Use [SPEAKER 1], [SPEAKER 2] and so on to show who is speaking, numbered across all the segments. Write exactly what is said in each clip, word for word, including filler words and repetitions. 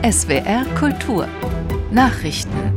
[SPEAKER 1] S W R Kultur Nachrichten.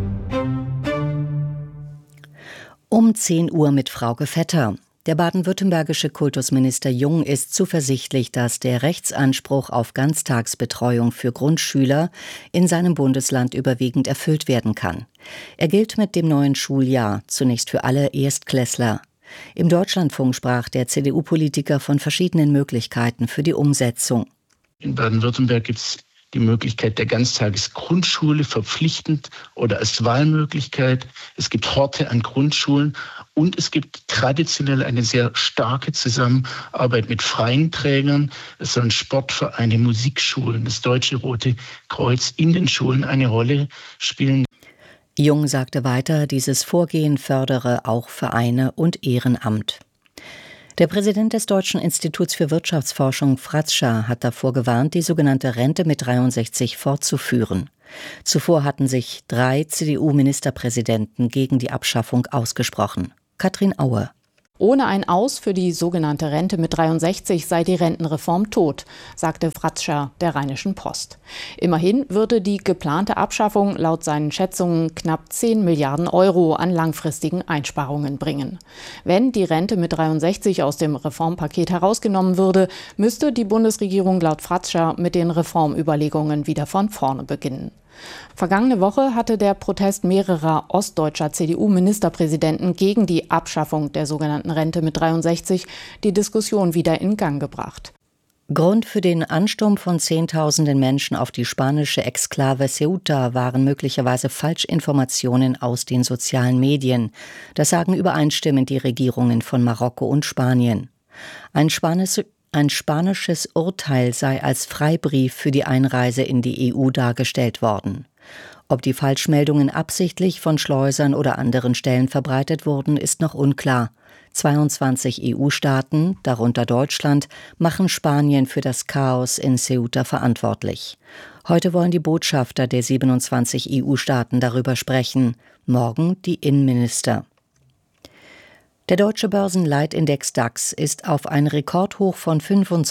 [SPEAKER 2] Um zehn Uhr mit Frauke Vetter. Der baden-württembergische Kultusminister Jung ist zuversichtlich, dass der Rechtsanspruch auf Ganztagsbetreuung für Grundschüler in seinem Bundesland überwiegend erfüllt werden kann. Er gilt mit dem neuen Schuljahr, zunächst für alle Erstklässler. Im Deutschlandfunk sprach der C D U-Politiker von verschiedenen Möglichkeiten für die Umsetzung.
[SPEAKER 3] In Baden-Württemberg gibt es die Möglichkeit der Ganztagesgrundschule verpflichtend oder als Wahlmöglichkeit. Es gibt Horte an Grundschulen und es gibt traditionell eine sehr starke Zusammenarbeit mit freien Trägern. Es sollen Sportvereine, Musikschulen, das Deutsche Rote Kreuz in den Schulen eine Rolle spielen.
[SPEAKER 2] Jung sagte weiter, dieses Vorgehen fördere auch Vereine und Ehrenamt. Der Präsident des Deutschen Instituts für Wirtschaftsforschung, Fratscher, hat davor gewarnt, die sogenannte Rente mit dreiundsechzig fortzuführen. Zuvor hatten sich drei C D U-Ministerpräsidenten gegen die Abschaffung ausgesprochen. Katrin Aue.
[SPEAKER 4] Ohne ein Aus für die sogenannte Rente mit dreiundsechzig sei die Rentenreform tot, sagte Fratscher der Rheinischen Post. Immerhin würde die geplante Abschaffung laut seinen Schätzungen knapp zehn Milliarden Euro an langfristigen Einsparungen bringen. Wenn die Rente mit dreiundsechzig aus dem Reformpaket herausgenommen würde, müsste die Bundesregierung laut Fratscher mit den Reformüberlegungen wieder von vorne beginnen. Vergangene Woche hatte der Protest mehrerer ostdeutscher C D U-Ministerpräsidenten gegen die Abschaffung der sogenannten Rente mit dreiundsechzig die Diskussion wieder in Gang gebracht.
[SPEAKER 2] Grund für den Ansturm von Zehntausenden Menschen auf die spanische Exklave Ceuta waren möglicherweise Falschinformationen aus den sozialen Medien. Das sagen übereinstimmend die Regierungen von Marokko und Spanien. Ein Spanisches Ein spanisches Urteil sei als Freibrief für die Einreise in die E U dargestellt worden. Ob die Falschmeldungen absichtlich von Schleusern oder anderen Stellen verbreitet wurden, ist noch unklar. zweiundzwanzig E U-Staaten, darunter Deutschland, machen Spanien für das Chaos in Ceuta verantwortlich. Heute wollen die Botschafter der siebenundzwanzig E U-Staaten darüber sprechen, morgen die Innenminister. Der deutsche Börsenleitindex DAX ist auf ein Rekordhoch von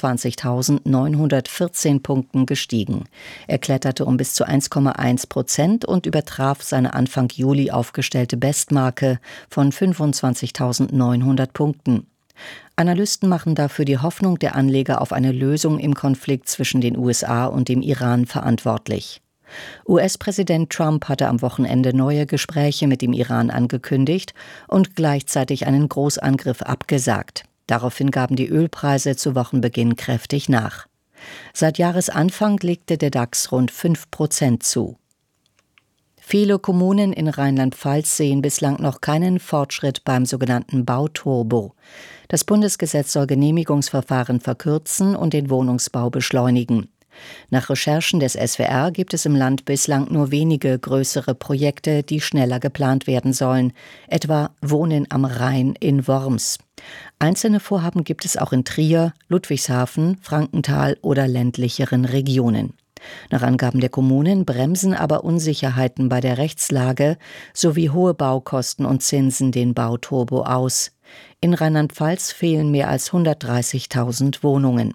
[SPEAKER 2] fünfundzwanzigtausendneunhundertvierzehn Punkten gestiegen. Er kletterte um bis zu eins Komma eins Prozent und übertraf seine Anfang Juli aufgestellte Bestmarke von fünfundzwanzigtausendneunhundert Punkten. Analysten machen dafür die Hoffnung der Anleger auf eine Lösung im Konflikt zwischen den U S A und dem Iran verantwortlich. U S-Präsident Trump hatte am Wochenende neue Gespräche mit dem Iran angekündigt und gleichzeitig einen Großangriff abgesagt. Daraufhin gaben die Ölpreise zu Wochenbeginn kräftig nach. Seit Jahresanfang legte der DAX rund fünf Prozent zu. Viele Kommunen in Rheinland-Pfalz sehen bislang noch keinen Fortschritt beim sogenannten Bauturbo. Das Bundesgesetz soll Genehmigungsverfahren verkürzen und den Wohnungsbau beschleunigen. Nach Recherchen des S W R gibt es im Land bislang nur wenige größere Projekte, die schneller geplant werden sollen, etwa Wohnen am Rhein in Worms. Einzelne Vorhaben gibt es auch in Trier, Ludwigshafen, Frankenthal oder ländlicheren Regionen. Nach Angaben der Kommunen bremsen aber Unsicherheiten bei der Rechtslage sowie hohe Baukosten und Zinsen den Bauturbo aus. In Rheinland-Pfalz fehlen mehr als hundertdreißigtausend Wohnungen.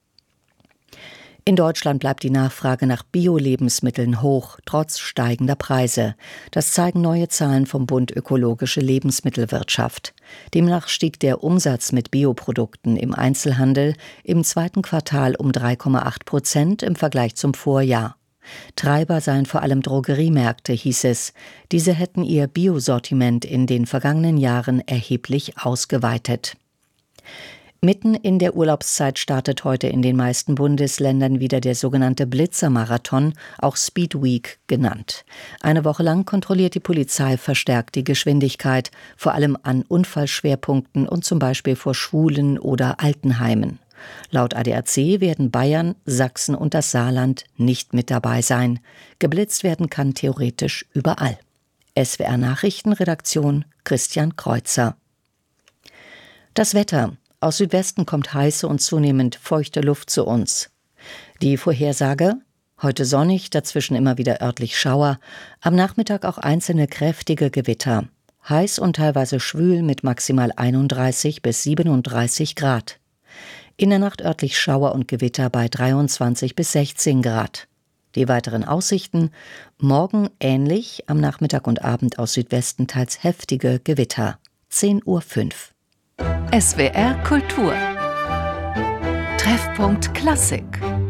[SPEAKER 2] In Deutschland bleibt die Nachfrage nach Bio-Lebensmitteln hoch, trotz steigender Preise. Das zeigen neue Zahlen vom Bund Ökologische Lebensmittelwirtschaft. Demnach stieg der Umsatz mit Bioprodukten im Einzelhandel im zweiten Quartal um drei Komma acht Prozent im Vergleich zum Vorjahr. Treiber seien vor allem Drogeriemärkte, hieß es. Diese hätten ihr Biosortiment in den vergangenen Jahren erheblich ausgeweitet. Mitten in der Urlaubszeit startet heute in den meisten Bundesländern wieder der sogenannte Blitzermarathon, auch Speed Week genannt. Eine Woche lang kontrolliert die Polizei verstärkt die Geschwindigkeit, vor allem an Unfallschwerpunkten und zum Beispiel vor Schulen oder Altenheimen. Laut A D A C werden Bayern, Sachsen und das Saarland nicht mit dabei sein. Geblitzt werden kann theoretisch überall. S W R Nachrichtenredaktion Christian Kreuzer. Das Wetter. Aus Südwesten kommt heiße und zunehmend feuchte Luft zu uns. Die Vorhersage: heute sonnig, dazwischen immer wieder örtlich Schauer, am Nachmittag auch einzelne kräftige Gewitter. Heiß und teilweise schwül mit maximal einunddreißig bis siebenunddreißig Grad. In der Nacht örtlich Schauer und Gewitter bei dreiundzwanzig bis sechzehn Grad. Die weiteren Aussichten: morgen ähnlich, am Nachmittag und Abend aus Südwesten teils heftige Gewitter. zehn Uhr fünf.
[SPEAKER 1] S W R Kultur. Treffpunkt Klassik.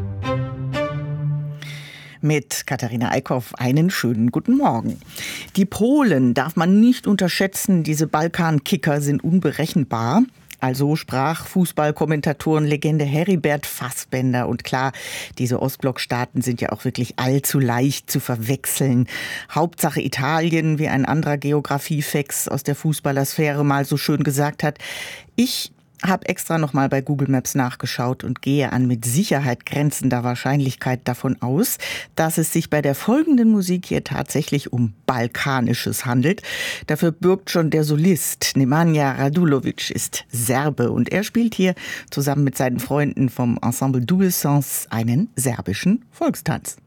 [SPEAKER 5] Mit Katharina Eickhoff einen schönen guten Morgen. Die Polen darf man nicht unterschätzen, diese Balkankicker sind unberechenbar. Also sprach Fußballkommentatoren-Legende Heribert Fassbender. Und klar, diese Ostblockstaaten sind ja auch wirklich allzu leicht zu verwechseln. Hauptsache Italien, wie ein anderer Geografiefex aus der Fußballersphäre mal so schön gesagt hat. Ich habe extra noch mal bei Google Maps nachgeschaut und gehe an mit Sicherheit grenzender Wahrscheinlichkeit davon aus, dass es sich bei der folgenden Musik hier tatsächlich um Balkanisches handelt. Dafür bürgt schon der Solist. Nemanja Radulovic ist Serbe und er spielt hier zusammen mit seinen Freunden vom Ensemble Dual Sens einen serbischen Volkstanz.